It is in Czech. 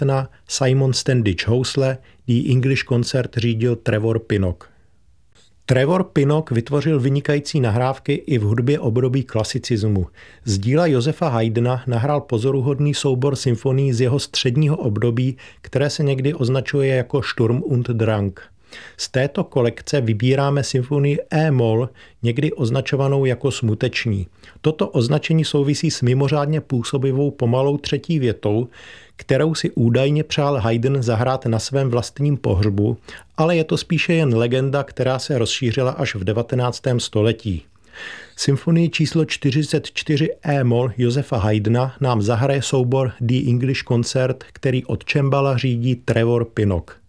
Haydna, Simon Standish housle, The English Concert řídil Trevor Pinnock. Trevor Pinnock vytvořil vynikající nahrávky i v hudbě období klasicismu. Z díla Josefa Haydna nahrál pozoruhodný soubor symfonií z jeho středního období, které se někdy označuje jako Sturm und Drang. Z této kolekce vybíráme symfonii E-moll, někdy označovanou jako smuteční. Toto označení souvisí s mimořádně působivou pomalou třetí větou, kterou si údajně přál Haydn zahrát na svém vlastním pohřbu, ale je to spíše jen legenda, která se rozšířila až v 19. století. Symfonii číslo 44 E-moll Josefa Haydna nám zahraje soubor The English Concert, který od cembala řídí Trevor Pinnock.